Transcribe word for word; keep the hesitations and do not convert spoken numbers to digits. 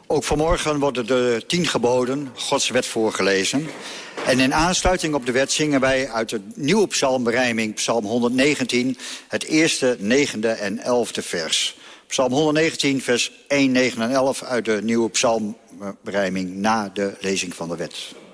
Ook vanmorgen worden de tien geboden, Gods wet, voorgelezen. En in aansluiting op de wet zingen wij uit de nieuwe psalmberijming, psalm honderdnegentien... het eerste, negende en elfde vers. Psalm honderdnegentien, vers één, negen en elf uit de nieuwe psalmberijming na de lezing van de wet.